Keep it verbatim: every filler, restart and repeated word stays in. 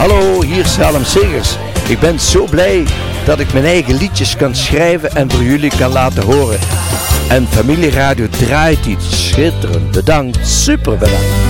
Hallo, hier is Salem Segers. Ik ben zo blij dat ik mijn eigen liedjes kan schrijven en voor jullie kan laten horen. En Familieradio draait iets schitterend. Bedankt, super bedankt.